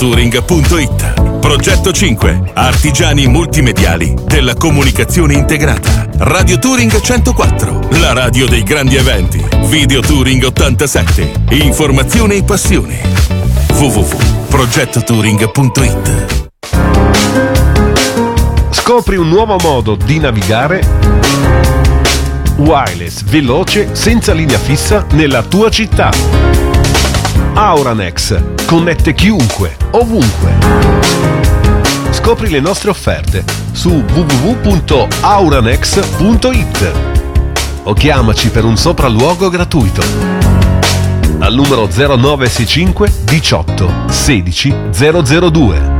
Touring.it. Progetto 5. Artigiani multimediali della comunicazione integrata. Radio Touring 104. La radio dei grandi eventi. Video Touring 87. Informazione e passione. www.progettotouring.it. Scopri un nuovo modo di navigare wireless, veloce, senza linea fissa nella tua città. Auranex connette chiunque, ovunque. Scopri le nostre offerte su www.auranex.it o chiamaci per un sopralluogo gratuito al numero 0965 18 16 002.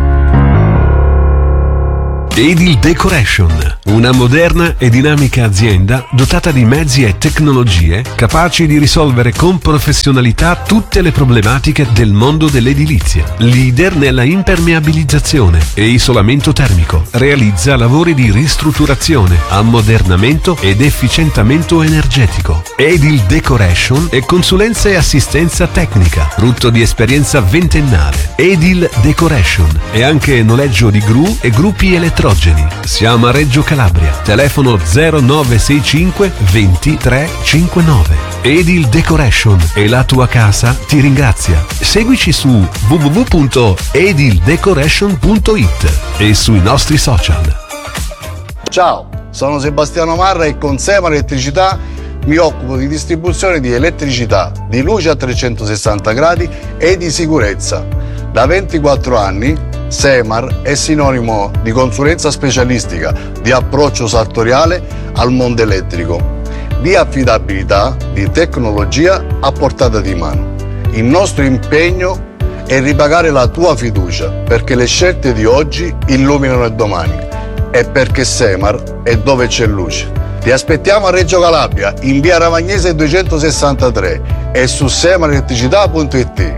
Edil Decoration, una moderna e dinamica azienda dotata di mezzi e tecnologie capaci di risolvere con professionalità tutte le problematiche del mondo dell'edilizia. Leader nella impermeabilizzazione e isolamento termico. Realizza lavori di ristrutturazione, ammodernamento ed efficientamento energetico. Edil Decoration e consulenza e assistenza tecnica, frutto di esperienza ventennale. Edil Decoration e anche noleggio di gru e gruppi elettrogeni. Siamo a Reggio Calabria. Telefono 0965 23 59. Edil Decoration e la tua casa ti ringrazia. Seguici su www.edildecoration.it e sui nostri social. Ciao, sono Sebastiano Marra e con Semar Elettricità mi occupo di distribuzione di elettricità, di luce a 360 gradi e di sicurezza. Da 24 anni Semar è sinonimo di consulenza specialistica, di approccio sartoriale al mondo elettrico, di affidabilità, di tecnologia a portata di mano. Il nostro impegno è ripagare la tua fiducia, perché le scelte di oggi illuminano il domani e perché Semar è dove c'è luce. Ti aspettiamo a Reggio Calabria, in via Ravagnese 263 e su semarelettricità.it.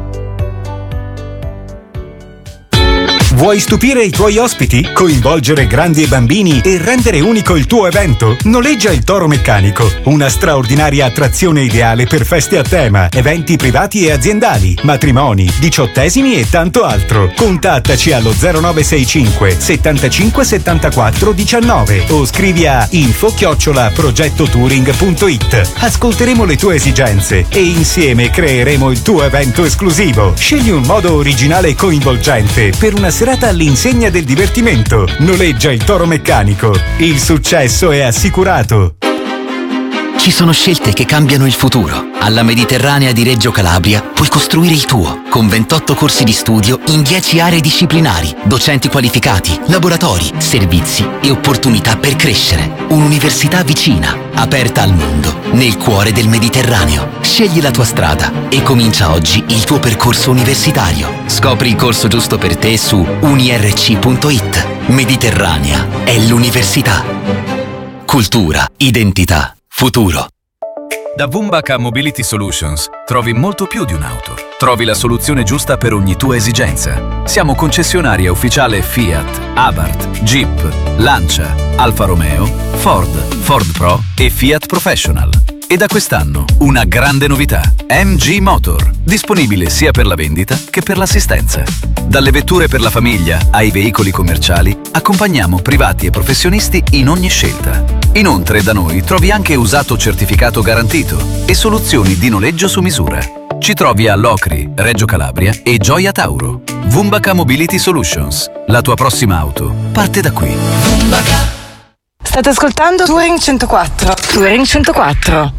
Vuoi stupire i tuoi ospiti? Coinvolgere grandi e bambini e rendere unico il tuo evento? Noleggia il Toro Meccanico, una straordinaria attrazione ideale per feste a tema, eventi privati e aziendali, matrimoni, diciottesimi e tanto altro. Contattaci allo 0965 75 74 19 o scrivi a info@progettotouring.it. Ascolteremo le tue esigenze e insieme creeremo il tuo evento esclusivo. Scegli un modo originale e coinvolgente per una serata all'insegna del divertimento. Noleggia il Toro Meccanico. Il successo è assicurato. Ci sono scelte che cambiano il futuro. Alla Mediterranea di Reggio Calabria puoi costruire il tuo, con 28 corsi di studio in 10 aree disciplinari, docenti qualificati, laboratori, servizi e opportunità per crescere. Un'università vicina, aperta al mondo, nel cuore del Mediterraneo. Scegli la tua strada e comincia oggi il tuo percorso universitario. Scopri il corso giusto per te su unirc.it. Mediterranea è l'università. Cultura, identità, futuro. Da Vumbaka Mobility Solutions trovi molto più di un'auto. Trovi la soluzione giusta per ogni tua esigenza. Siamo concessionaria ufficiale Fiat, Abarth, Jeep, Lancia, Alfa Romeo, Ford Pro e Fiat Professional. E da quest'anno una grande novità: MG Motor, disponibile sia per la vendita che per l'assistenza. Dalle vetture per la famiglia ai veicoli commerciali, accompagniamo privati e professionisti in ogni scelta. Inoltre da noi trovi anche usato certificato garantito e soluzioni di noleggio su misura. Ci trovi a Locri, Reggio Calabria e Gioia Tauro. Vumbaka Mobility Solutions, la tua prossima auto parte da qui. Vumbaka. State ascoltando Touring 104. Touring 104.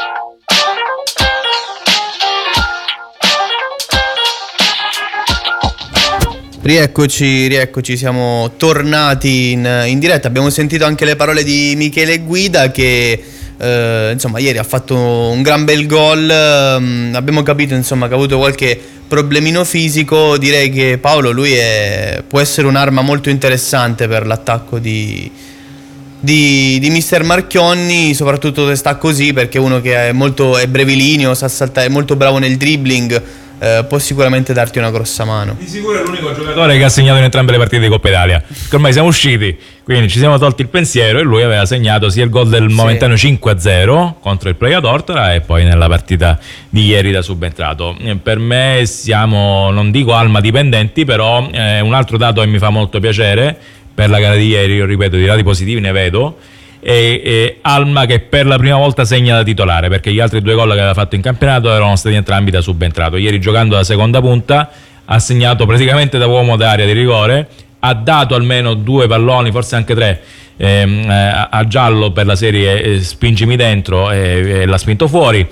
Rieccoci, siamo tornati in diretta. Abbiamo sentito anche le parole di Michele Guida che insomma ieri ha fatto un gran bel gol. Abbiamo capito insomma che ha avuto qualche problemino fisico. Direi che Paolo può essere un'arma molto interessante per l'attacco di Mister Marchionni, soprattutto se sta così, perché è uno che è brevilineo, sa saltare, è molto bravo nel dribbling, può sicuramente darti una grossa mano. Di sicuro è l'unico giocatore che ha segnato in entrambe le partite di Coppa Italia, che ormai siamo usciti, quindi ci siamo tolti il pensiero, e lui aveva segnato sia il gol del momentaneo 5-0 contro il Playa Tortora e poi nella partita di ieri da subentrato. Per me siamo, non dico Alma dipendenti, però un altro dato che mi fa molto piacere per la gara di ieri, io ripeto, di lati positivi ne vedo, e Alma che per la prima volta segna da titolare, perché gli altri 2 gol che aveva fatto in campionato erano stati entrambi da subentrato. Ieri, giocando da seconda punta, ha segnato praticamente da uomo d'area di rigore, ha dato almeno 2 palloni, forse anche 3 a Giallo per la serie spingimi dentro, e l'ha spinto fuori.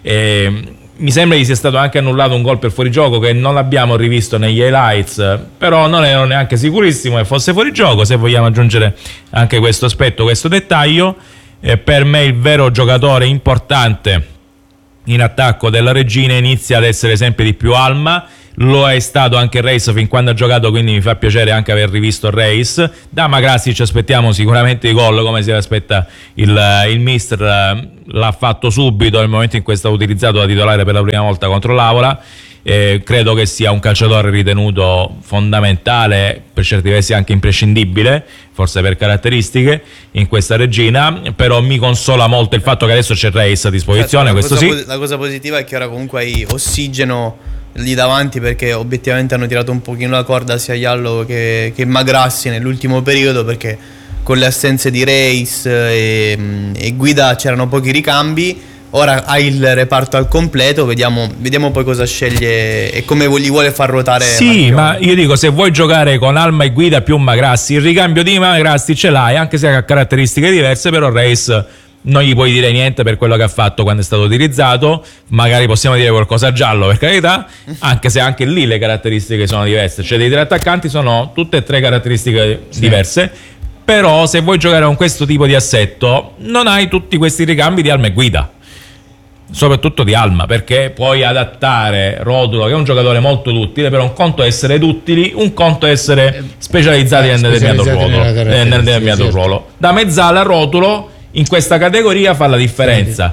Mi sembra che sia stato anche annullato un gol per fuorigioco che non l'abbiamo rivisto negli highlights, però non ero neanche sicurissimo che fosse fuorigioco, se vogliamo aggiungere anche questo aspetto, questo dettaglio. Per me il vero giocatore importante in attacco della Regina inizia ad essere sempre di più Alma. Lo è stato anche Reis fin quando ha giocato, quindi mi fa piacere anche aver rivisto Reis. Da Magrassi ci aspettiamo sicuramente i gol, come si aspetta il mister. L'ha fatto subito nel momento in cui è stato utilizzato da titolare per la prima volta contro l'Avola. Credo che sia un calciatore ritenuto fondamentale, per certi versi anche imprescindibile, forse per caratteristiche, in questa Regina. Però mi consola molto il fatto che adesso c'è Reis a disposizione. La cosa positiva è che ora comunque hai ossigeno lì davanti, perché obiettivamente hanno tirato un pochino la corda sia Iallo che Magrassi nell'ultimo periodo, perché con le assenze di Reis e Guida c'erano pochi ricambi. Ora hai il reparto al completo, vediamo poi cosa sceglie e come gli vuole far ruotare. Sì, ma io dico, se vuoi giocare con Alma e Guida più Magrassi, il ricambio di Magrassi ce l'hai, anche se ha caratteristiche diverse, però Reis non gli puoi dire niente per quello che ha fatto quando è stato utilizzato. Magari possiamo dire qualcosa a Giallo, per carità, anche se anche lì le caratteristiche sono diverse, cioè dei 3 attaccanti sono tutte e 3 caratteristiche diverse. Però se vuoi giocare con questo tipo di assetto non hai tutti questi ricambi di Alma e Guida, soprattutto di Alma, perché puoi adattare Rotulo, che è un giocatore molto duttile, però un conto è essere duttili, un conto è essere specializzati nel determinato ruolo. Da mezzala Rotulo in questa categoria fa la differenza,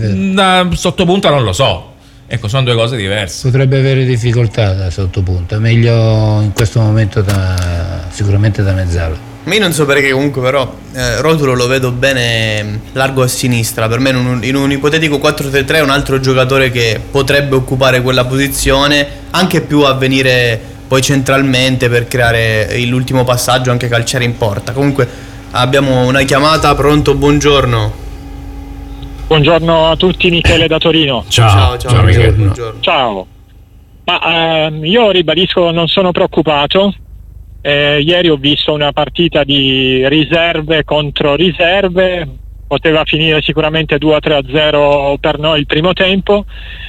da sottopunta non lo so, ecco, sono 2 cose diverse. Potrebbe avere difficoltà da sottopunta, meglio in questo momento sicuramente da mezzala. Ma io non so perché comunque, però Rotulo lo vedo bene largo a sinistra. Per me in un ipotetico 4-3-3 è un altro giocatore che potrebbe occupare quella posizione, anche più a venire poi centralmente per creare l'ultimo passaggio, anche calciare in porta. Comunque abbiamo una chiamata. Pronto, buongiorno. Buongiorno a tutti, Michele da Torino. Ciao Michele. Buongiorno. Ciao. Ma io ribadisco, non sono preoccupato. Ieri ho visto una partita di riserve contro riserve, poteva finire sicuramente 2-3-0 per noi il primo tempo.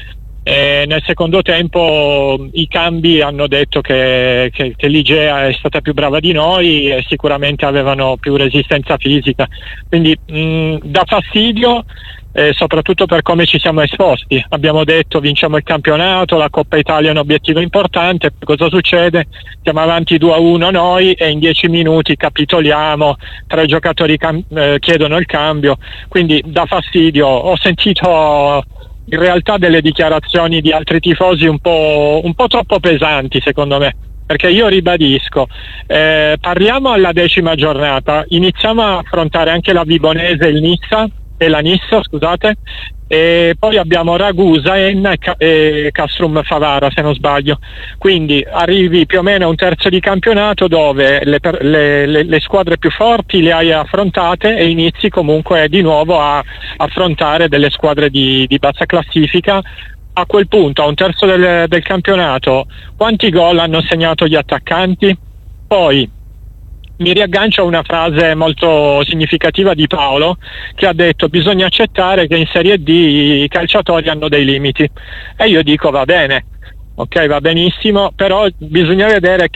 Nel secondo tempo i cambi hanno detto che l'Igea è stata più brava di noi e sicuramente avevano più resistenza fisica, quindi dà fastidio, soprattutto per come ci siamo esposti. Abbiamo detto vinciamo il campionato, la Coppa Italia è un obiettivo importante. Cosa succede? Siamo avanti 2-1 noi e in 10 minuti capitoliamo, 3 giocatori chiedono il cambio, quindi dà fastidio. Ho sentito in realtà delle dichiarazioni di altri tifosi un po' troppo pesanti, secondo me, perché io ribadisco, parliamo alla 10ª giornata, iniziamo a affrontare anche la Vibonese e la Nissa, scusate, e poi abbiamo Ragusa, Enna e Castrum Favara, se non sbaglio. Quindi arrivi più o meno a un terzo di campionato dove le squadre più forti le hai affrontate e inizi comunque di nuovo a affrontare delle squadre di bassa classifica. A quel punto, a un terzo del campionato, quanti gol hanno segnato gli attaccanti? Poi mi riaggancio a una frase molto significativa di Paolo, che ha detto: bisogna accettare che in Serie D i calciatori hanno dei limiti. E io dico va bene, ok, va benissimo, però bisogna vedere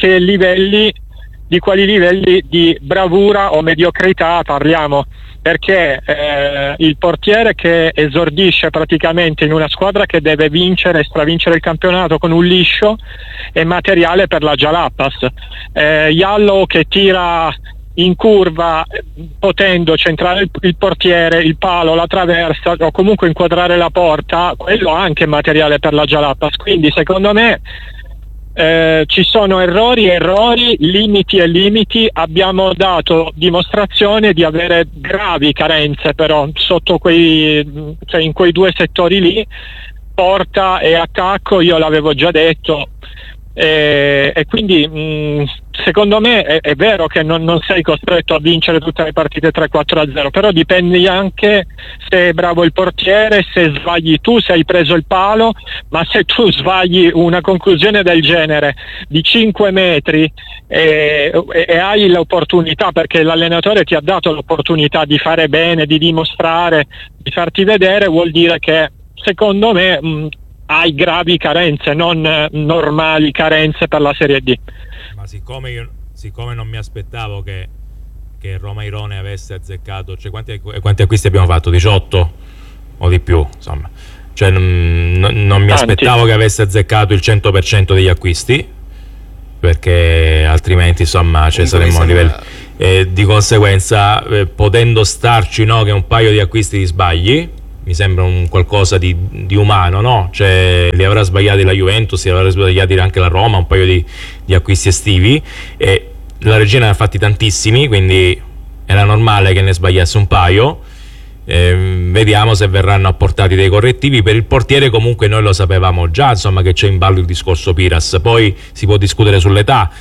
di quali livelli di bravura o mediocrità parliamo, perché il portiere che esordisce praticamente in una squadra che deve vincere e stravincere il campionato con un liscio è materiale per la Jalapas. Iallo che tira in curva, potendo centrare il portiere, il palo, la traversa o comunque inquadrare la porta, quello ha anche materiale per la Jalapas. Quindi secondo me ci sono errori, limiti e limiti. Abbiamo dato dimostrazione di avere gravi carenze però sotto in quei due settori lì, porta e attacco, io l'avevo già detto. E quindi secondo me è vero che non sei costretto a vincere tutte le partite 3-4-0, però dipende anche se è bravo il portiere, se sbagli tu, se hai preso il palo. Ma se tu sbagli una conclusione del genere di 5 metri e hai l'opportunità, perché l'allenatore ti ha dato l'opportunità di fare bene, di dimostrare, di farti vedere, vuol dire che secondo me hai gravi carenze, non normali carenze per la Serie D. Ma siccome non mi aspettavo che Roma Irone avesse azzeccato, cioè quanti acquisti abbiamo fatto? 18 o di più, insomma, cioè non mi aspettavo che avesse azzeccato il 100% degli acquisti, perché altrimenti insomma saremmo a livelli di conseguenza, potendo starci che un paio di acquisti di sbagli mi sembra un qualcosa di umano, no? Cioè li avrà sbagliati la Juventus, li avrà sbagliati anche la Roma, un paio di acquisti estivi, e la Regina ne ha fatti tantissimi, quindi era normale che ne sbagliasse un paio. Vediamo se verranno apportati dei correttivi. Per il portiere comunque noi lo sapevamo già, insomma, che c'è in ballo il discorso Piras, poi si può discutere sull'età.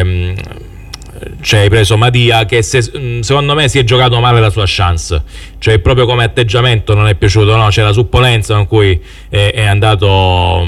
Hai preso Madia, che secondo me si è giocato male la sua chance, cioè proprio come atteggiamento non è piaciuto, no? C'è la supponenza con cui è andato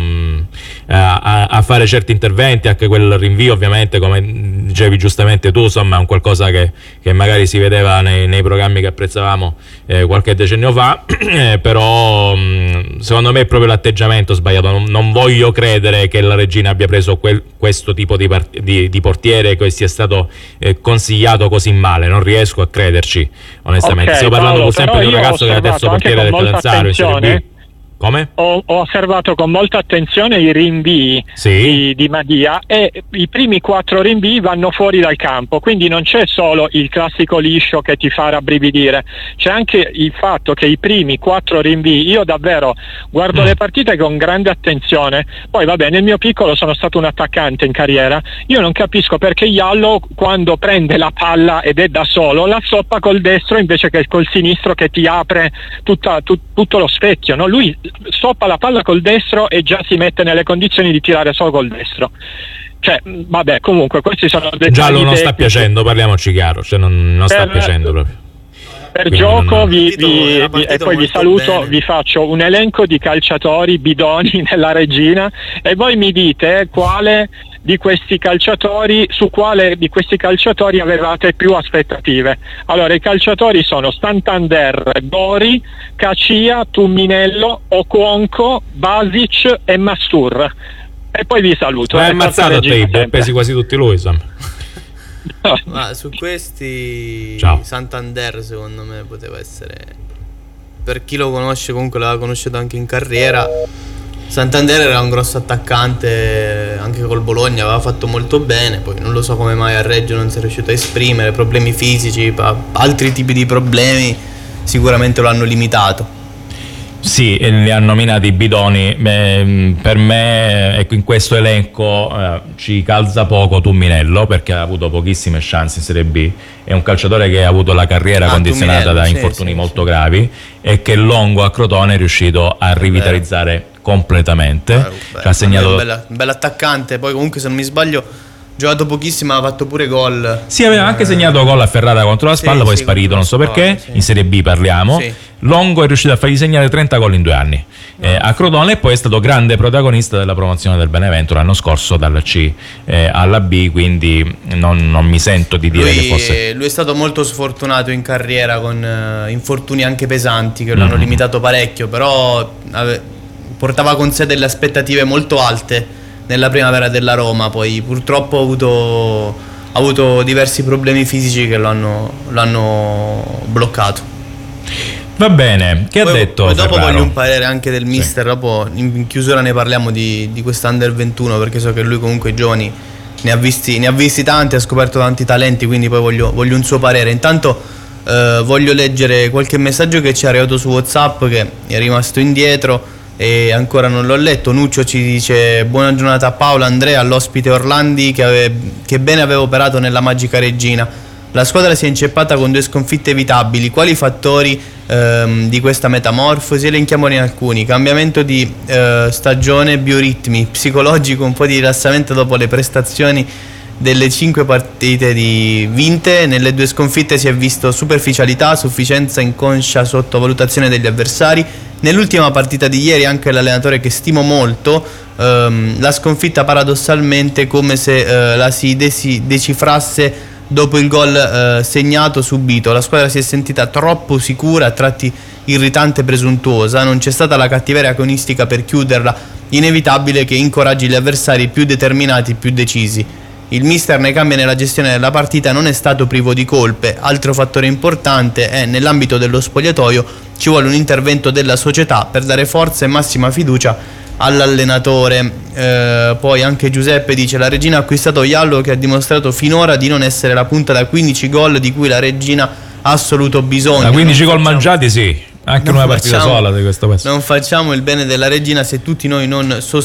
a fare certi interventi, anche quel rinvio ovviamente, come dicevi giustamente tu, insomma è un qualcosa che magari si vedeva nei programmi che apprezzavamo qualche decennio fa, però secondo me è proprio l'atteggiamento sbagliato. Non voglio credere che la Regina abbia preso questo tipo di portiere, che sia stato consigliato così male, non riesco a crederci onestamente. Okay, stiamo parlando Paolo, sempre di un ragazzo che è adesso portiere del Catanzaro in Serie B. Come? Ho osservato con molta attenzione i rinvii di Madia, e i primi 4 rinvii vanno fuori dal campo, quindi non c'è solo il classico liscio che ti fa rabbrividire, c'è anche il fatto che i primi 4 rinvii, io davvero guardo le partite con grande attenzione. Poi vabbè, nel mio piccolo sono stato un attaccante in carriera, io non capisco perché Jallo, quando prende la palla ed è da solo, la stoppa col destro invece che col sinistro, che ti apre tutto lo specchio, no? Lui stoppa la palla col destro e già si mette nelle condizioni di tirare solo col destro. Cioè, vabbè, comunque questi sono dettagli. Giallo non sta piacendo, parliamoci chiaro, cioè non sta piacendo proprio. Per gioco e poi vi saluto, vi faccio un elenco di calciatori bidoni nella Regina e voi mi dite quale di questi calciatori, su quale di questi calciatori avevate più aspettative. Allora, i calciatori sono Santander, Gori, Cacia, Tumminello, Okwonko, Basic e Mastur. E poi vi saluto. L'hai ammazzato a te, pesi quasi tutti lui, insomma. Ma su questi Santander secondo me poteva essere, per chi lo conosce, comunque l'aveva conosciuto anche in carriera, Santander era un grosso attaccante, anche col Bologna aveva fatto molto bene, poi non lo so come mai a Reggio non si è riuscito a esprimere, problemi fisici, altri tipi di problemi sicuramente lo hanno limitato. Sì, li hanno nominati bidoni. Per me, ecco, in questo elenco ci calza poco Tumminello, perché ha avuto pochissime chance in Serie B. È un calciatore che ha avuto la carriera condizionata da infortuni molto gravi, e che Longo a Crotone è riuscito a rivitalizzare completamente. Ha segnato un bel attaccante, poi comunque se non mi sbaglio giocato pochissimo, ha fatto pure gol. Sì, aveva anche segnato gol a Ferrara contro la Spalla, poi è sparito, non so perché. In Serie B parliamo. Longo è riuscito a fargli segnare 30 gol in 2 anni a Crotone, e poi è stato grande protagonista della promozione del Benevento l'anno scorso dalla C alla B, quindi non mi sento di dire che fosse. Lui è stato molto sfortunato in carriera, con infortuni anche pesanti che lo hanno limitato parecchio, però portava con sé delle aspettative molto alte nella primavera della Roma. Poi purtroppo ha avuto diversi problemi fisici che lo hanno bloccato. Va bene, che ha detto poi dopo Ferraro? Voglio un parere anche del mister, dopo in chiusura ne parliamo di quest'Under 21, perché so che lui comunque i giovani ne ha visti tanti, ha scoperto tanti talenti, quindi poi voglio un suo parere. Intanto voglio leggere qualche messaggio che ci è arrivato su WhatsApp, che è rimasto indietro e ancora non l'ho letto. Nuccio ci dice: buona giornata a Paolo, Andrea, all'ospite Orlandi che bene aveva operato nella Magica Regina. La squadra si è inceppata con 2 sconfitte evitabili. Quali fattori di questa metamorfosi? Elenchiamone alcuni: cambiamento di stagione, bioritmi, psicologico, un po' di rilassamento dopo le prestazioni delle 5 partite vinte. Nelle 2 sconfitte si è visto superficialità, sufficienza, inconscia sottovalutazione degli avversari. Nell'ultima partita di ieri anche l'allenatore, che stimo molto, la sconfitta paradossalmente come se la si decifrasse dopo il gol segnato subito. La squadra si è sentita troppo sicura, a tratti irritante e presuntuosa. Non c'è stata la cattiveria agonistica per chiuderla, inevitabile che incoraggi gli avversari più determinati, più decisi. Il mister nei cambi e nella gestione della partita non è stato privo di colpe. Altro fattore importante è: nell'ambito dello spogliatoio ci vuole un intervento della società per dare forza e massima fiducia all'allenatore. Poi anche Giuseppe dice: la Regina ha acquistato Iallo, che ha dimostrato finora di non essere la punta da 15 gol di cui la Regina ha assoluto bisogno. Da 15 gol mangiati, sì, anche in una partita sola di questo passo. Non facciamo il bene della Regina se tutti noi non